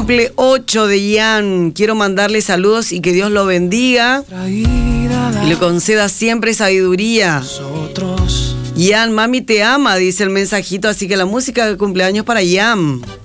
cumple 8 de Ian. Quiero mandarle saludos y que Dios lo bendiga y le conceda siempre sabiduría. Ian, mami te ama, dice el mensajito, así que la música de cumpleaños para Ian.